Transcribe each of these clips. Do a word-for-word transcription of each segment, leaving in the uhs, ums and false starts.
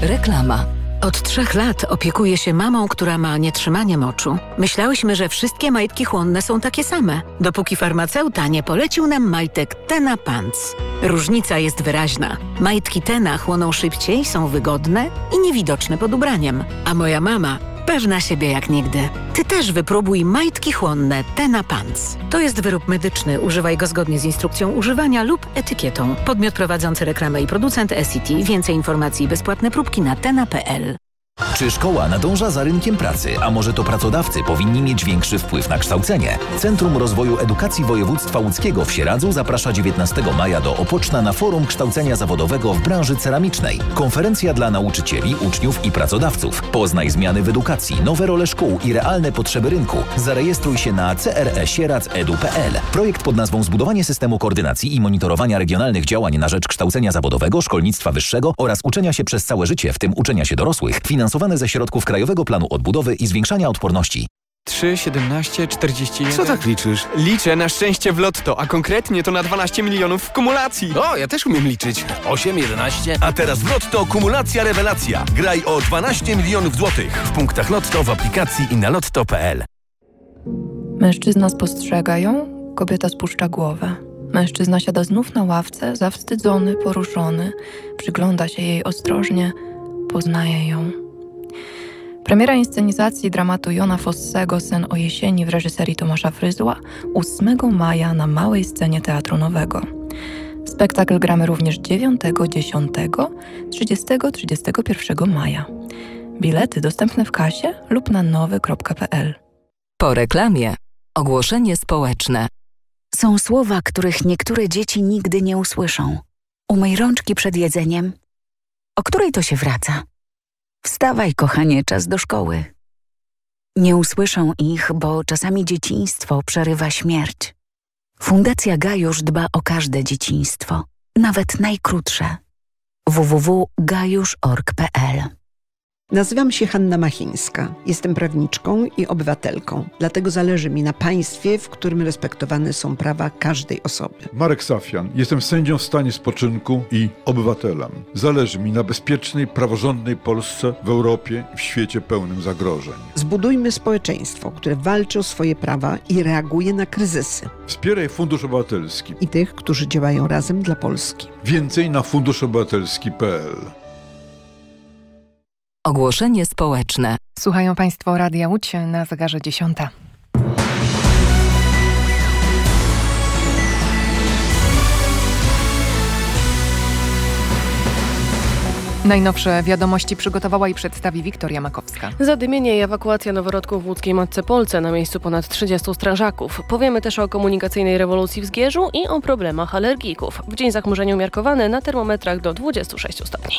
Reklama. Od trzech lat opiekuję się mamą, która ma nietrzymanie moczu. Myślałyśmy, że wszystkie majtki chłonne są takie same, dopóki farmaceuta nie polecił nam majtek Tena Pants. Różnica jest wyraźna. Majtki Tena chłoną szybciej, są wygodne i niewidoczne pod ubraniem. A moja mama pewna siebie jak nigdy. Ty też wypróbuj majtki chłonne Tena Pants. To jest wyrób medyczny. Używaj go zgodnie z instrukcją używania lub etykietą. Podmiot prowadzący reklamę i producent E C T. Więcej informacji i bezpłatne próbki na tena kropka p l. Czy szkoła nadąża za rynkiem pracy, a może to pracodawcy powinni mieć większy wpływ na kształcenie? Centrum Rozwoju Edukacji Województwa Łódzkiego w Sieradzu zaprasza dziewiętnastego maja do Opoczna na Forum Kształcenia Zawodowego w branży ceramicznej. Konferencja dla nauczycieli, uczniów i pracodawców. Poznaj zmiany w edukacji, nowe role szkół i realne potrzeby rynku. Zarejestruj się na c r e sieradz kropka e d u kropka p l. Projekt pod nazwą Zbudowanie systemu koordynacji i monitorowania regionalnych działań na rzecz kształcenia zawodowego, szkolnictwa wyższego oraz uczenia się przez całe życie, w tym uczenia się dorosłych, finansowane ze środków Krajowego Planu Odbudowy i Zwiększania Odporności. trzy, siedemnaście, czterdzieści jeden. Co tak liczysz? Liczę na szczęście w lotto, a konkretnie to na dwanaście milionów w kumulacji. O, ja też umiem liczyć. osiem, jedenaście. A teraz w Lotto kumulacja rewelacja. Graj o dwanaście milionów złotych w punktach Lotto, w aplikacji i na lotto kropka p l. Mężczyzna spostrzega ją, kobieta spuszcza głowę. Mężczyzna siada znów na ławce, zawstydzony, poruszony. Przygląda się jej ostrożnie, poznaje ją. Premiera inscenizacji dramatu Jona Fossego Sen o jesieni w reżyserii Tomasza Fryzła ósmego maja na małej scenie Teatru Nowego. Spektakl gramy również dziewiątego, dziesiątego, trzydziestego, trzydziestego pierwszego maja. Bilety dostępne w kasie lub na nowy kropka p l. Po reklamie ogłoszenie społeczne. Są słowa, których niektóre dzieci nigdy nie usłyszą. Umyj rączki przed jedzeniem. O której to się wraca? Wstawaj, kochanie, czas do szkoły. Nie usłyszą ich, bo czasami dzieciństwo przerywa śmierć. Fundacja Gajusz dba o każde dzieciństwo, nawet najkrótsze. w w w kropka gajusz kropka org kropka p l. Nazywam się Hanna Machińska. Jestem prawniczką i obywatelką. Dlatego zależy mi na państwie, w którym respektowane są prawa każdej osoby. Marek Safian. Jestem sędzią w stanie spoczynku i obywatelem. Zależy mi na bezpiecznej, praworządnej Polsce w Europie i w świecie pełnym zagrożeń. Zbudujmy społeczeństwo, które walczy o swoje prawa i reaguje na kryzysy. Wspieraj Fundusz Obywatelski I tych, którzy działają razem dla Polski. Więcej na fundusz obywatelski kropka p l. Ogłoszenie społeczne. Słuchają Państwo Radia Łódź na zegarze dziesiąta. Najnowsze wiadomości przygotowała i przedstawi Wiktoria Makowska. Zadymienie i ewakuacja noworodków w łódzkiej Matce Polce, na miejscu ponad trzydziestu strażaków. Powiemy też o komunikacyjnej rewolucji w Zgierzu i o problemach alergików. W dzień zachmurzenia umiarkowane, na termometrach do dwudziestu sześciu stopni.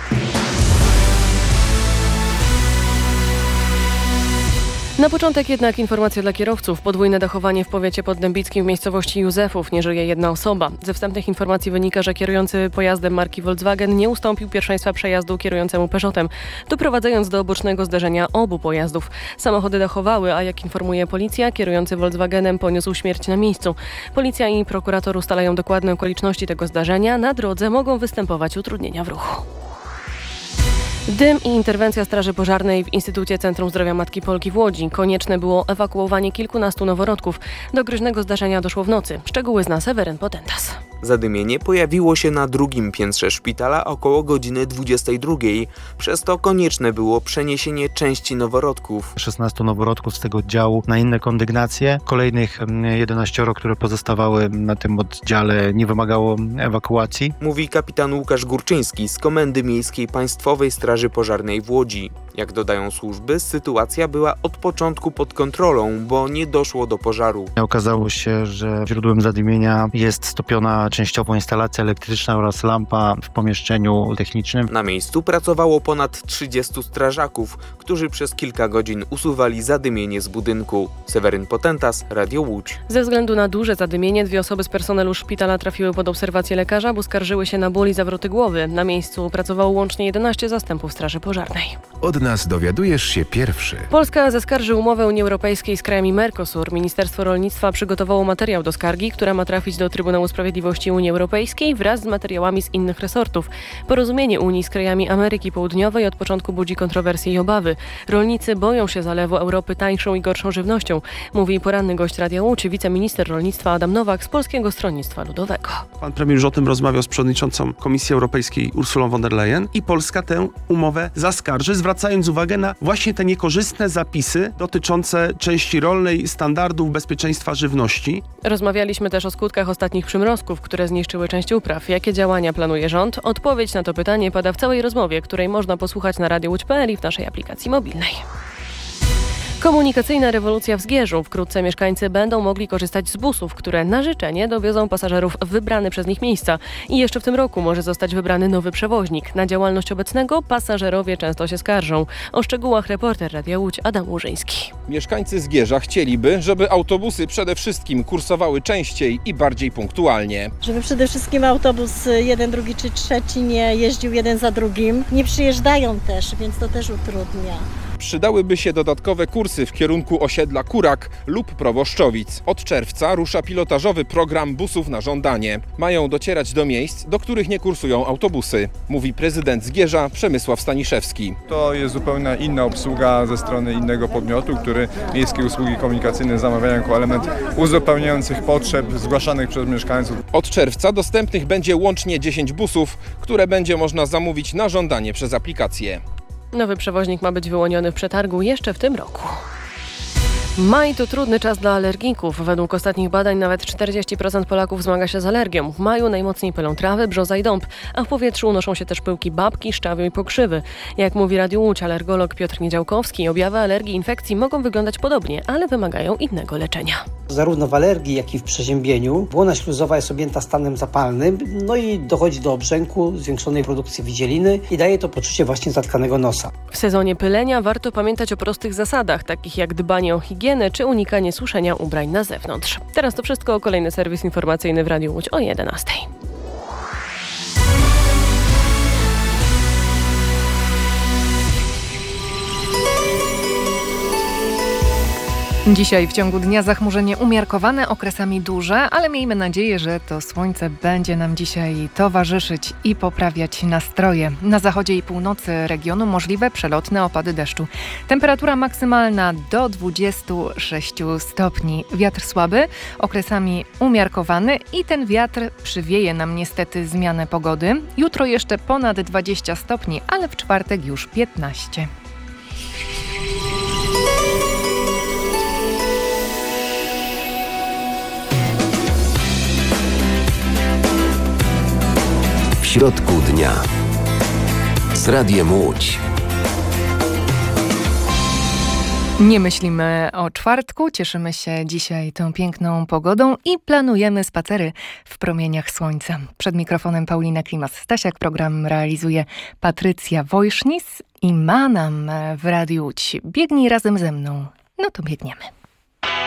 Na początek jednak informacja dla kierowców. Podwójne dachowanie w powiecie poddębickim w miejscowości Józefów. Nie żyje jedna osoba. Ze wstępnych informacji wynika, że kierujący pojazdem marki Volkswagen nie ustąpił pierwszeństwa przejazdu kierującemu Peugeotem, doprowadzając do bocznego zderzenia obu pojazdów. Samochody dachowały, a jak informuje policja, kierujący Volkswagenem poniósł śmierć na miejscu. Policja i prokurator ustalają dokładne okoliczności tego zdarzenia. Na drodze mogą występować utrudnienia w ruchu. Dym i interwencja Straży Pożarnej w Instytucie Centrum Zdrowia Matki Polki w Łodzi. Konieczne było ewakuowanie kilkunastu noworodków. Do groźnego zdarzenia doszło w nocy. Szczegóły zna Seweryn Potentas. Zadymienie pojawiło się na drugim piętrze szpitala około godziny dwudziestej drugiej. Przez to konieczne było przeniesienie części noworodków. szesnastu noworodków z tego oddziału na inne kondygnacje. Kolejnych jedenaścioro, które pozostawały na tym oddziale, nie wymagało ewakuacji. Mówi kapitan Łukasz Górczyński z Komendy Miejskiej Państwowej Straży Pożarnej w Łodzi. Jak dodają służby, sytuacja była od początku pod kontrolą, bo nie doszło do pożaru. Okazało się, że źródłem zadymienia jest stopiona częściowo instalacja elektryczna oraz lampa w pomieszczeniu technicznym. Na miejscu pracowało ponad trzydziestu strażaków, którzy przez kilka godzin usuwali zadymienie z budynku. Seweryn Potentas, Radio Łódź. Ze względu na duże zadymienie dwie osoby z personelu szpitala trafiły pod obserwację lekarza, bo skarżyły się na ból i zawroty głowy. Na miejscu pracowało łącznie jedenaście zastępów Straży Pożarnej. Od nas dowiadujesz się pierwszy. Polska zaskarży umowę Unii Europejskiej z krajami Mercosur. Ministerstwo Rolnictwa przygotowało materiał do skargi, która ma trafić do Trybunału Sprawiedliwości żywności Unii Europejskiej wraz z materiałami z innych resortów. Porozumienie Unii z krajami Ameryki Południowej od początku budzi kontrowersje i obawy. Rolnicy boją się zalewu Europy tańszą i gorszą żywnością, mówi poranny gość Radia Łódź, wiceminister rolnictwa Adam Nowak z Polskiego Stronnictwa Ludowego. Pan premier już o tym rozmawiał z przewodniczącą Komisji Europejskiej Ursulą von der Leyen i Polska tę umowę zaskarży, zwracając uwagę na właśnie te niekorzystne zapisy dotyczące części rolnej, standardów bezpieczeństwa żywności. Rozmawialiśmy też o skutkach ostatnich przymrozków, które zniszczyły część upraw. Jakie działania planuje rząd? Odpowiedź na to pytanie pada w całej rozmowie, której można posłuchać na radio łódź kropka pe el i w naszej aplikacji mobilnej. Komunikacyjna rewolucja w Zgierzu. Wkrótce mieszkańcy będą mogli korzystać z busów, które na życzenie dowiozą pasażerów w wybrane przez nich miejsca. I jeszcze w tym roku może zostać wybrany nowy przewoźnik. Na działalność obecnego pasażerowie często się skarżą. O szczegółach reporter Radia Łódź Adam Łużyński. Mieszkańcy Zgierza chcieliby, żeby autobusy przede wszystkim kursowały częściej i bardziej punktualnie. Żeby przede wszystkim autobus jeden, drugi czy trzeci nie jeździł jeden za drugim. Nie przyjeżdżają też, więc to też utrudnia. Przydałyby się dodatkowe kursy w kierunku osiedla Kurak lub Proboszczowic. Od czerwca rusza pilotażowy program busów na żądanie. Mają docierać do miejsc, do których nie kursują autobusy, mówi prezydent Zgierza Przemysław Staniszewski. To jest zupełnie inna obsługa ze strony innego podmiotu, który miejskie usługi komunikacyjne zamawiają jako element uzupełniających potrzeb zgłaszanych przez mieszkańców. Od czerwca dostępnych będzie łącznie dziesięć busów, które będzie można zamówić na żądanie przez aplikację. Nowy przewoźnik ma być wyłoniony w przetargu jeszcze w tym roku. Maj to trudny czas dla alergików. Według ostatnich badań nawet czterdzieści procent Polaków zmaga się z alergią. W maju najmocniej pylą trawy, brzoza i dąb, a w powietrzu unoszą się też pyłki babki, szczawiu i pokrzywy. Jak mówi Radiu Łódź alergolog Piotr Niedziałkowski, objawy alergii i infekcji mogą wyglądać podobnie, ale wymagają innego leczenia. Zarówno w alergii, jak i w przeziębieniu błona śluzowa jest objęta stanem zapalnym, no i dochodzi do obrzęku, zwiększonej produkcji widzieliny i daje to poczucie właśnie zatkanego nosa. W sezonie pylenia warto pamiętać o prostych zasadach, takich jak dbanie o higienę czy unikanie suszenia ubrań na zewnątrz. Teraz to wszystko, kolejny serwis informacyjny w Radiu Łódź o jedenastej. Dzisiaj w ciągu dnia zachmurzenie umiarkowane, okresami duże, ale miejmy nadzieję, że to słońce będzie nam dzisiaj towarzyszyć i poprawiać nastroje. Na zachodzie i północy regionu możliwe przelotne opady deszczu. Temperatura maksymalna do dwudziestu sześciu stopni. Wiatr słaby, okresami umiarkowany i ten wiatr przywieje nam niestety zmianę pogody. Jutro jeszcze ponad dwadzieścia stopni, ale w czwartek już piętnaście. W środku dnia z Radiem Łódź. Nie myślimy o czwartku, cieszymy się dzisiaj tą piękną pogodą i planujemy spacery w promieniach słońca. Przed mikrofonem Paulina Klimas-Stasiak, program realizuje Patrycja Wojsznis i ma nam w Radiu Łódź. Biegnij razem ze mną. No to biegniemy.